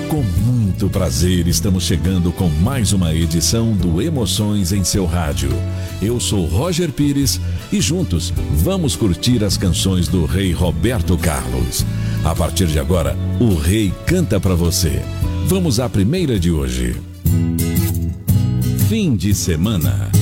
Com muito prazer, estamos chegando com mais uma edição do Emoções em seu rádio. Eu sou Roger Pires e juntos vamos curtir as canções do rei Roberto Carlos. A partir de agora, o rei canta para você. Vamos à primeira de hoje. Fim de semana.